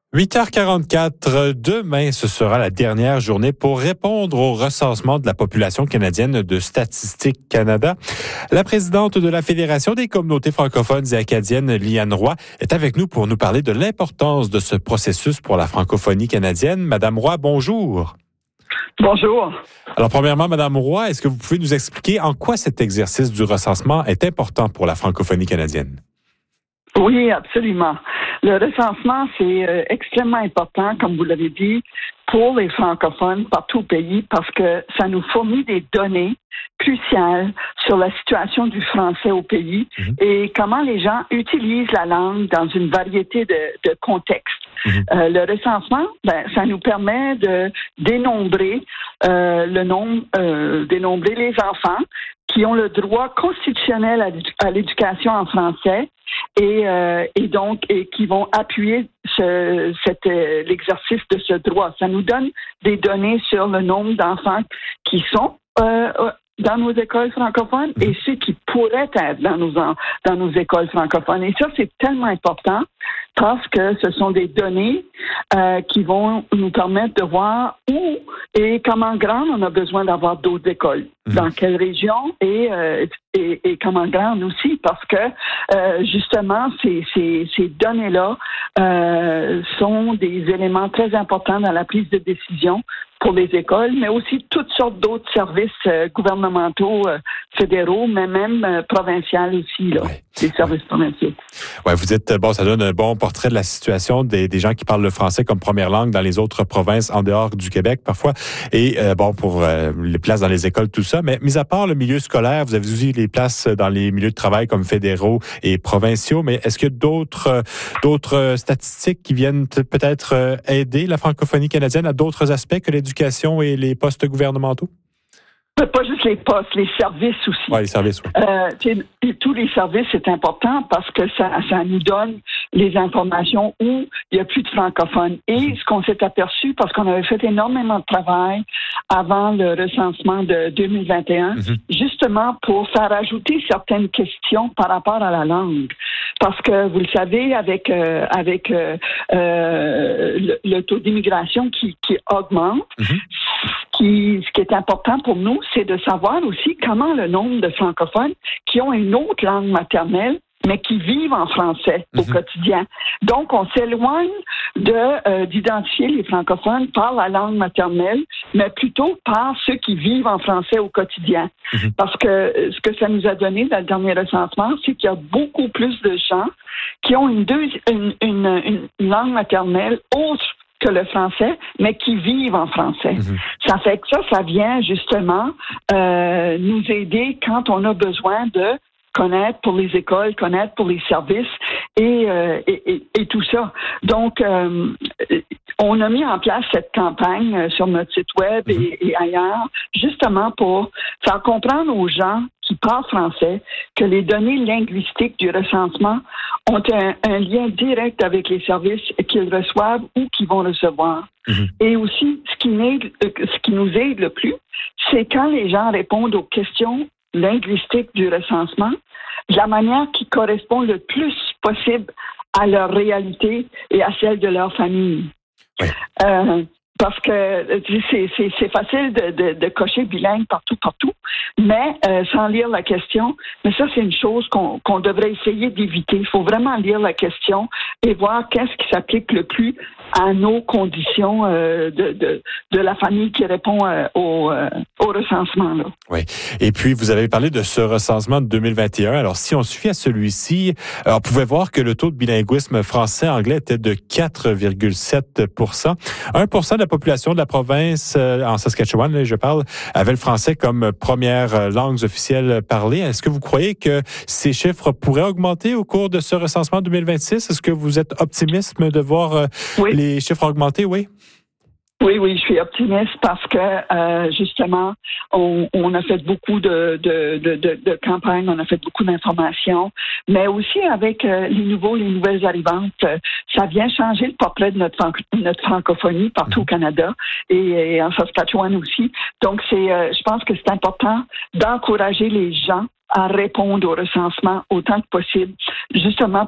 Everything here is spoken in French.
8h44, demain, ce sera la dernière journée pour répondre au recensement de la population canadienne de Statistique Canada. La présidente de la Fédération des communautés francophones et acadiennes, Liane Roy, est avec nous pour nous parler de l'importance de ce processus pour la francophonie canadienne. Madame Roy, bonjour. Bonjour. Alors, premièrement, Madame Roy, est-ce que vous pouvez nous expliquer en quoi cet exercice du recensement est important pour la francophonie canadienne? Oui, absolument. Le recensement, c'est extrêmement important, comme vous l'avez dit, pour les francophones partout au pays parce que ça nous fournit des données cruciales sur la situation du français au pays et comment les gens utilisent la langue dans une variété de contextes. Le recensement, ça nous permet de dénombrer dénombrer les enfants qui ont le droit constitutionnel à l'éducation en français et qui vont appuyer l'exercice de ce droit. Ça nous donne des données sur le nombre d'enfants qui sont dans nos écoles francophones et ceux qui pourraient être dans nos écoles francophones. Et ça, c'est tellement important parce que ce sont des données qui vont nous permettre de voir où et comment grand on a besoin d'avoir d'autres écoles, dans quelle région et comment grand aussi, parce que justement, ces données-là sont des éléments très importants dans la prise de décision pour les écoles, mais aussi toutes sortes d'autres services gouvernementaux, fédéraux, mais même provinciaux aussi, là, des services provinciaux. Ouais, vous dites, ça donne un bon portrait de la situation des gens qui parlent le français comme première langue dans les autres provinces en dehors du Québec parfois, et pour les places dans les écoles, tout ça. Mais mis à part le milieu scolaire, vous avez aussi les places dans les milieux de travail comme fédéraux et provinciaux, mais est-ce qu'il y a d'autres statistiques qui viennent peut-être aider la francophonie canadienne à d'autres aspects que l'éducation et les postes gouvernementaux? Pas juste les postes, les services aussi. Oui, les services, oui. Tous les services, c'est important parce que ça nous donne les informations où il n'y a plus de francophones. Et ce qu'on s'est aperçu, parce qu'on avait fait énormément de travail avant le recensement de 2021, justement pour faire ajouter certaines questions par rapport à la langue. Parce que, vous le savez, avec le taux d'immigration qui augmente, ce qui est important pour nous, c'est de savoir aussi comment le nombre de francophones qui ont une autre langue maternelle, mais qui vivent en français au quotidien. Donc, on s'éloigne d'identifier les francophones par la langue maternelle, mais plutôt par ceux qui vivent en français au quotidien. Parce que ce que ça nous a donné dans le dernier recensement, c'est qu'il y a beaucoup plus de gens qui ont une langue maternelle autre que le français, mais qui vivent en français. Ça fait que ça vient justement nous aider quand on a besoin de connaître pour les écoles, connaître pour les services et tout ça. Donc, on a mis en place cette campagne sur notre site web et ailleurs, justement pour faire comprendre aux gens qui parlent français que les données linguistiques du recensement ont un lien direct avec les services qu'ils reçoivent ou qu'ils vont recevoir. Et aussi, ce qui nous aide le plus, c'est quand les gens répondent aux questions linguistiques du recensement de la manière qui correspond le plus possible à leur réalité et à celle de leur famille. Parce que c'est facile de cocher bilingue partout, mais sans lire la question. Mais ça, c'est une chose qu'on devrait essayer d'éviter. Il faut vraiment lire la question et voir qu'est-ce qui s'applique le plus à nos conditions de la famille qui répond au recensement. Là. Oui. Et puis, vous avez parlé de ce recensement de 2021. Alors, si on se fie à celui-ci, on pouvait voir que le taux de bilinguisme français-anglais était de 4,7 1 de la population de la province, en Saskatchewan, là, je parle, avait le français comme première langue officielle parlée. Est-ce que vous croyez que ces chiffres pourraient augmenter au cours de ce recensement 2026? Est-ce que vous êtes optimiste de voir les chiffres augmenter? Oui. Oui, je suis optimiste parce que justement, on a fait beaucoup de campagnes, on a fait beaucoup d'informations, mais aussi avec les nouvelles arrivantes, ça vient changer le portrait de notre francophonie partout au Canada et en Saskatchewan aussi. Donc je pense que c'est important d'encourager les gens à répondre au recensement autant que possible, justement